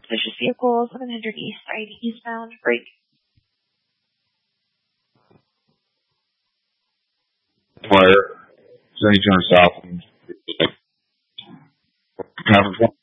suspicious vehicle, 700 East side eastbound, break. Where 7200 south and